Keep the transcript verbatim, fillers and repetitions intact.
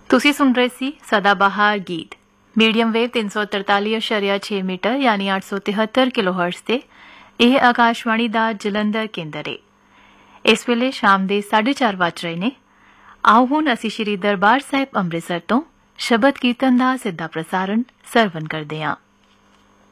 ਤੁਸੀਂ ਸੁਣ ਰਹੇ ਸੀ ਸਦਾਬਹਾਰ ਗੀਤ ਮੀਡੀਅਮ ਵੇਵ ਤਿੰਨ ਸੌ ਤਰਤਾਲੀ ਅਸ਼ਾਰੀਆ ਛੇ ਮੀਟਰ ਯਾਨੀ ਅੱਠ ਸੌ ਤਿਹੱਤਰ ਕਿਲੋਹਰਟਜ਼ ਤੇ ਇਹ ਆਕਾਸ਼ਵਾਣੀ ਦਾ ਜਲੰਧਰ ਕੇਂਦਰ ਹੈ। ਇਸ ਵੇਲੇ ਸ਼ਾਮ ਦੇ ਸਾਢੇ ਚਾਰ ਵੱਜ ਰਹੇ ਨੇ। ਆਓ ਹੁਣ ਅਸੀਂ ਸ਼੍ਰੀ ਦਰਬਾਰ ਸਾਹਿਬ ਅੰਮ੍ਰਿਤਸਰ ਤੋਂ ਸ਼ਬਦ ਕੀਰਤਨ ਦਾ ਸਿੱਧਾ ਪ੍ਰਸਾਰਣ ਸਰਵਣ ਕਰਦੇ ਹਾਂ।